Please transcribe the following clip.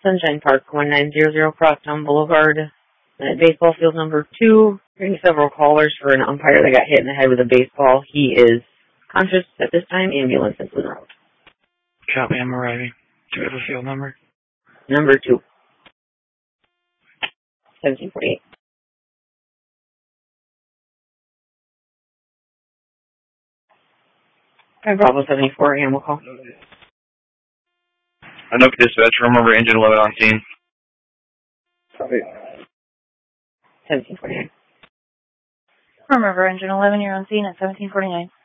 Sunshine Park, 1900 Crosstown Boulevard. At baseball field number 2, hearing several callers for an umpire that got hit in the head with a baseball. He is conscious at this time. Ambulance is en route. Copy, I'm arriving. Do you have a field number? Number 2. 1748. Bravo 74, Hamel call. Anoka dispatch, remember engine 11 on scene. Copy. 1749. Remember engine 11, you're on scene at 1749.